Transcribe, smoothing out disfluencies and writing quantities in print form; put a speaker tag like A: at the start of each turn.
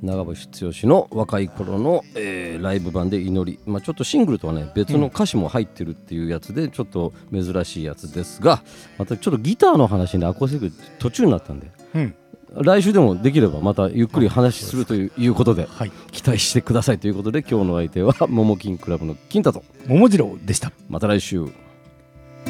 A: 長渕剛の若い頃の、ライブ版で祈り、ちょっとシングルとはね別の歌詞も入ってるっていうやつでちょっと珍しいやつですが、またちょっとギターの話にアコースティック途中になったんで、来週でもできればまたゆっくり話するということで、期待してくださいということで、今日の相手はももキンクラブの金太と
B: 桃次郎でした。
A: また来週。